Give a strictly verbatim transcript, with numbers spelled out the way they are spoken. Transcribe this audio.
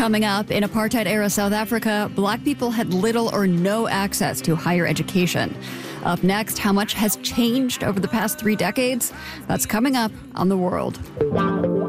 Coming up, in apartheid-era South Africa, black people had little or no access to higher education. Up next, how much has changed over the past three decades? That's coming up on The World.